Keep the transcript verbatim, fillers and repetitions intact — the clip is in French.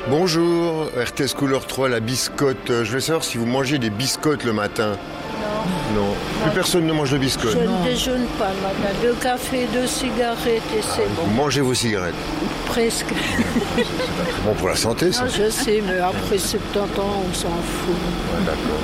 Bonjour, R T S Couleur trois, la biscotte. Je voulais savoir si vous mangez des biscottes le matin. Non. Non. Plus personne ne mange de biscottes. Je ne déjeune pas, madame. Deux cafés, deux cigarettes et c'est Vous bon. mangez vos cigarettes. Presque. Bon pour la santé, ça. Non, je sais, mais après soixante-dix ans, on s'en fout. Ouais, d'accord.